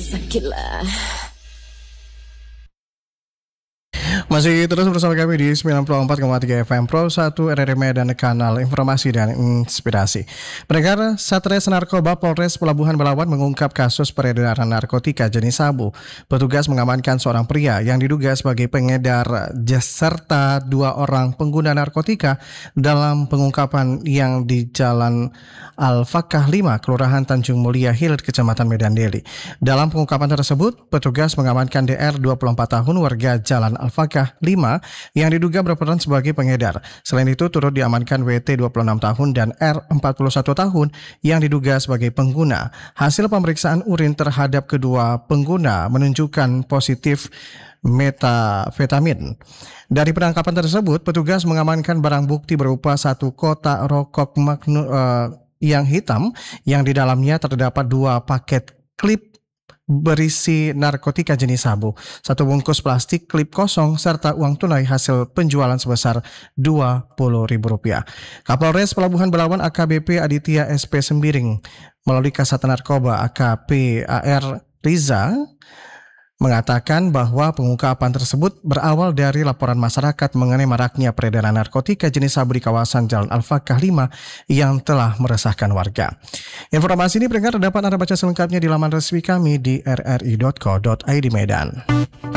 Zakila. Masih terus bersama kami di 94,3 FM Pro 1 RRI Medan, kanal informasi dan inspirasi. Pendengar, Satres Narkoba Polres Pelabuhan Belawan mengungkap kasus peredaran narkotika jenis sabu. Petugas mengamankan seorang pria yang diduga sebagai pengedar serta 2 orang pengguna narkotika dalam pengungkapan yang di Jalan Al-Fakah 5, Kelurahan Tanjung Mulia Hilir, Kecamatan Medan Deli. Dalam pengungkapan tersebut, petugas mengamankan DR 24 tahun warga Jalan Al-Fakah 5 yang diduga berperan sebagai pengedar. Selain itu turut diamankan WT 26 tahun dan R 41 tahun yang diduga sebagai pengguna. Hasil pemeriksaan urin terhadap kedua pengguna menunjukkan positif metafetamin. Dari penangkapan tersebut, petugas mengamankan barang bukti berupa 1 kotak rokok yang hitam yang di dalamnya terdapat 2 paket klip berisi narkotika jenis sabu, 1 bungkus plastik klip kosong, serta uang tunai hasil penjualan sebesar Rp20.000. Kapolres Pelabuhan Belawan AKBP Aditya SP Sembiring melalui Kasat Narkoba AKP AR Riza mengatakan bahwa pengungkapan tersebut berawal dari laporan masyarakat mengenai maraknya peredaran narkotika jenis sabu di kawasan Jalan Al-Fakah 5 yang telah meresahkan warga. Informasi ini pendengar dapat Anda baca selengkapnya di laman resmi kami di rri.co.id Medan.